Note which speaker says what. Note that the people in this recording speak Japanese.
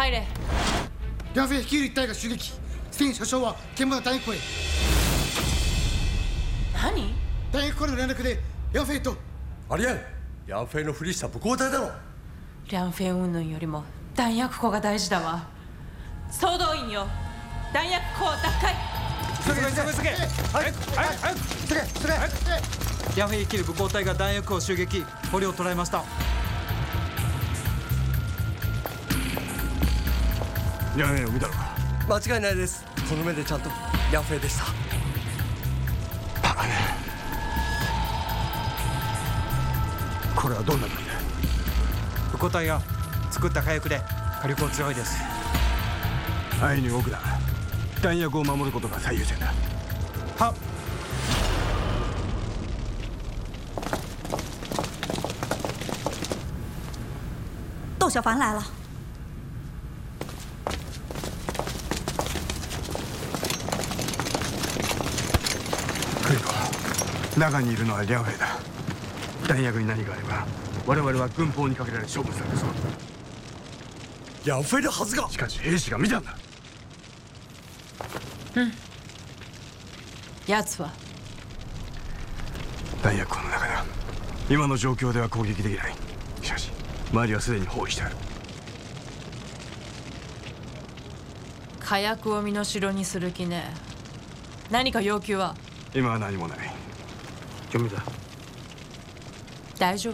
Speaker 1: 入れ。
Speaker 2: 両兵率いる一隊が襲撃。スティン所長は現場の弾薬庫へ。
Speaker 1: 何？
Speaker 2: 弾薬庫の連絡で両兵と。
Speaker 3: ありえん。ヤンフェイのふりした武工隊だろ。
Speaker 1: リャンフェン云々よりも弾薬庫が大事だわ。総動員よ。弾薬庫を奪回。
Speaker 4: 急げ。早く。
Speaker 2: 急げ。
Speaker 4: ヤンフェイ率いる武工隊が弾薬庫を襲撃、捕虜を捕らえました。
Speaker 5: ヤンフェイを見たのか？
Speaker 3: 間違いないです。この目でちゃんとヤンフェイでした。
Speaker 5: バカね。これはどんな国だ？
Speaker 4: 武工隊が作った火薬で火力は強いです。
Speaker 5: 安易に動くな。弾薬を守ることが最優先だ。
Speaker 4: はっ。
Speaker 6: 窦小凡来了。
Speaker 5: クリコ、中にいるのはリャンフェイだ。弾薬に何かあれば我々は軍法にかけられ処分されるぞ。
Speaker 3: ヤンフェイのはずが。
Speaker 5: しかし兵士が見たんだ。
Speaker 1: 奴は
Speaker 5: 弾薬庫の中だ。今の状況では攻撃できない。しかし周りはすでに包囲してある。
Speaker 1: 火薬を身代にする気ね。何か要求は？
Speaker 5: 今は何もない。準備だ。
Speaker 1: 大丈夫。